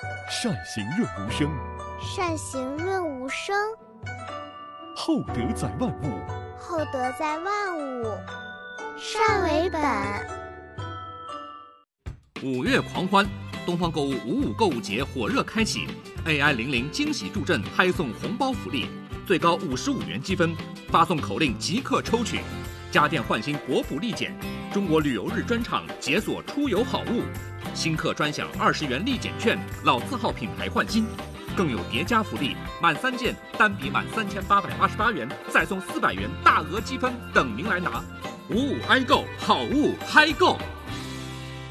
善行润无声， 善行润无声， 厚德载万物， 厚德载万物，善为本。 5月狂欢，东方购物55购物节火热开启 ，AI00惊喜助阵拍送红包福利，最高55元积分，发送口令即刻抽取。家电换新国补立减，中国旅游日专场解锁出游好物，新客专享20元立减券，老字号品牌换新，更有叠加福利，满3件单笔满3888元，再送400元大额积分等您来拿。55i购好物嗨购！